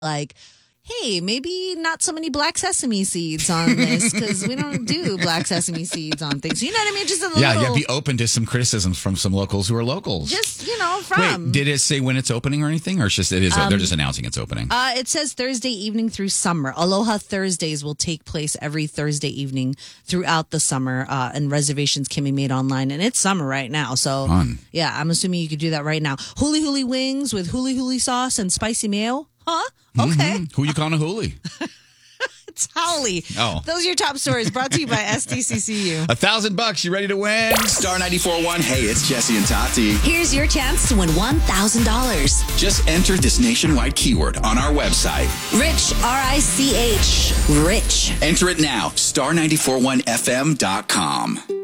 like, hey, maybe not so many black sesame seeds on this because we don't do black sesame seeds on things. You know what I mean? Just a little. Yeah, you have to be open to some criticisms from some locals who are locals. Just, from. Wait, did it say when it's opening or anything? Or it's just, they're just announcing it's opening? It says Thursday evening through summer. Aloha Thursdays will take place every Thursday evening throughout the summer, and reservations can be made online. And it's summer right now. So, Fun. Yeah, I'm assuming you could do that right now. Huli Huli wings with huli huli sauce and spicy mayo. Huh? Okay. Mm-hmm. Who you calling a hoolie? It's Howley. Oh. Those are your top stories brought to you by SDCCU. $1,000. You ready to win? Star 94.1. Hey, it's Jesse and Tati. Here's your chance to win $1,000. Just enter this nationwide keyword on our website. Rich, R-I-C-H. Rich. Enter it now. Star941fm.com.